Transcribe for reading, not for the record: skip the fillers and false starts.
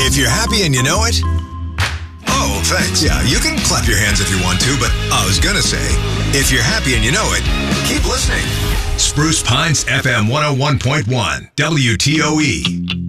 If you're happy and you know it, oh, thanks. Yeah, you can clap your hands if you want to, but I was gonna say, if you're happy and you know it, keep listening. Spruce Pines FM 101.1 WTOE.